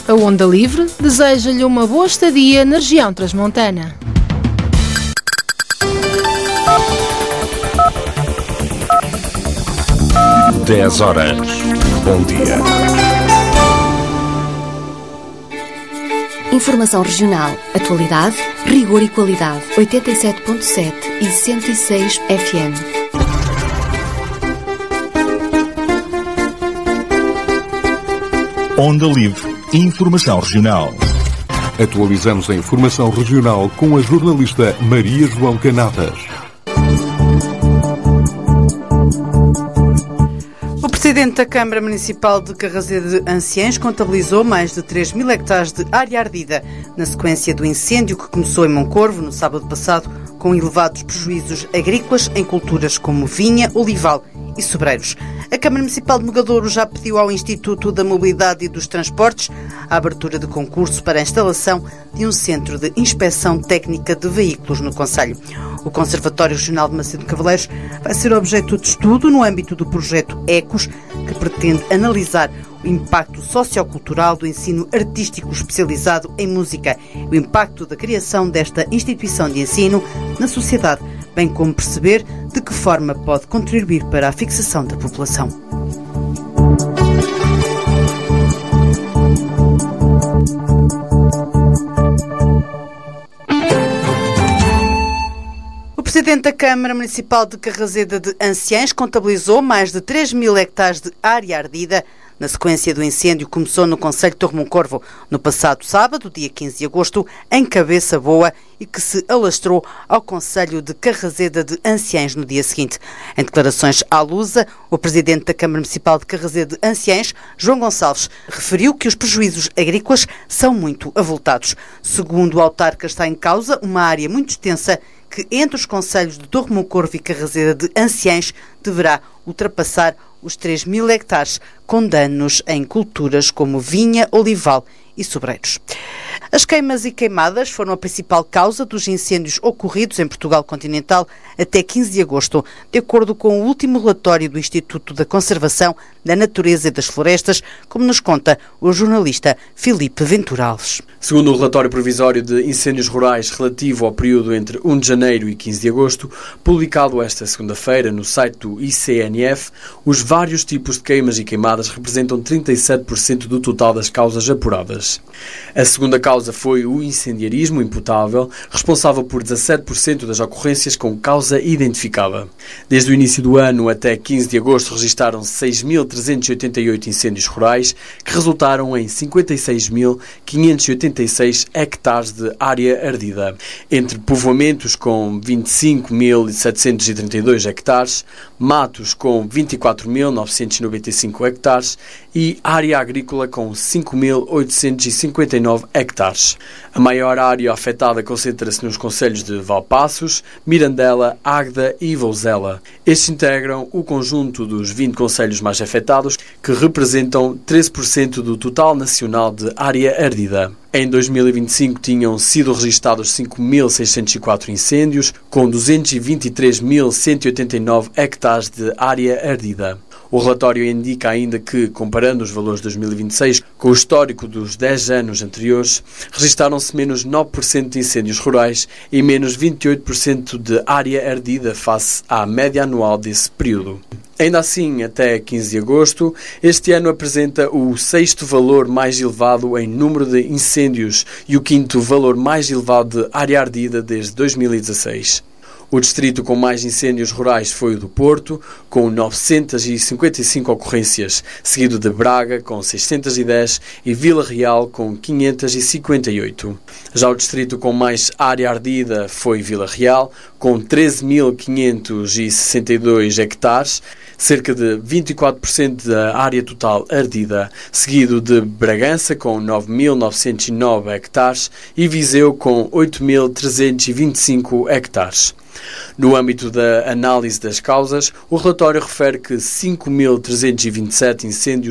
A Onda Livre deseja-lhe uma boa estadia na região transmontana. Dez horas. Bom dia. Informação regional, atualidade, rigor e qualidade. 87.7 e 106 FM. Onda Livre. Informação regional. Atualizamos a informação regional com a jornalista Maria João Canadas. O Presidente da Câmara Municipal de Carraseda de Anciães contabilizou mais de 3.000 hectares de área ardida na sequência do incêndio que começou em Moncorvo no sábado passado, com elevados prejuízos agrícolas em culturas como vinha, olival e sobreiros. A Câmara Municipal de Mogadouro já pediu ao Instituto da Mobilidade e dos Transportes a abertura de concurso para a instalação de um centro de inspeção técnica de veículos no concelho. O Conservatório Regional de Macedo de Cavaleiros vai ser objeto de estudo no âmbito do projeto ECOS, que pretende analisar o impacto sociocultural do ensino artístico especializado em música e o impacto da criação desta instituição de ensino na sociedade, bem como perceber de que forma pode contribuir para a fixação da população. O Presidente da Câmara Municipal de Carraseda de Anciães contabilizou mais de 3.000 hectares de área ardida na sequência do incêndio que começou no concelho de Torre Moncorvo no passado sábado, dia 15 de agosto, em Cabeça Boa, e que se alastrou ao concelho de Carraseda de Anciães no dia seguinte. Em declarações à Lusa, o Presidente da Câmara Municipal de Carraseda de Anciães, João Gonçalves, referiu que os prejuízos agrícolas são muito avultados. Segundo o autarca, está em causa uma área muito extensa que entre os concelhos de Torre Moncorvo e Carraseda de Anciães deverá ultrapassar os 3.000 hectares, com danos em culturas como vinha, olival e sobreiros. As queimas e queimadas foram a principal causa dos incêndios ocorridos em Portugal continental até 15 de agosto, de acordo com o último relatório do Instituto da Conservação da Natureza e das Florestas, como nos conta o jornalista Filipe Ventura Alves. Segundo o relatório provisório de incêndios rurais relativo ao período entre 1 de janeiro e 15 de agosto, publicado esta segunda-feira no site do ICNF, os vários tipos de queimas e queimadas representam 37% do total das causas apuradas. A segunda causa foi o incendiarismo imputável, responsável por 17% das ocorrências com causa identificada. Desde o início do ano até 15 de agosto registaram-se 6.388 incêndios rurais, que resultaram em 56.586 hectares de área ardida, entre povoamentos com 25.732 hectares, matos com 24.995 hectares e área agrícola com 5.859 hectares. A maior área afetada concentra-se nos concelhos de Valpaços, Mirandela, Águeda e Vouzela. Estes integram o conjunto dos 20 concelhos mais afetados, que representam 13% do total nacional de área ardida. Em 2025 tinham sido registados 5.604 incêndios, com 223.189 hectares de área ardida. O relatório indica ainda que, comparando os valores de 2026 com o histórico dos 10 anos anteriores, registaram-se menos 9% de incêndios rurais e menos 28% de área ardida face à média anual desse período. Ainda assim, até 15 de agosto, este ano apresenta o 6º valor mais elevado em número de incêndios e o 5º valor mais elevado de área ardida desde 2016. O distrito com mais incêndios rurais foi o do Porto, com 955 ocorrências, seguido de Braga, com 610, e Vila Real, com 558. Já o distrito com mais área ardida foi Vila Real, com 13.562 hectares, cerca de 24% da área total ardida, seguido de Bragança, com 9.909 hectares, e Viseu, com 8.325 hectares. No âmbito da análise das causas, o relatório refere que 5.327 incêndios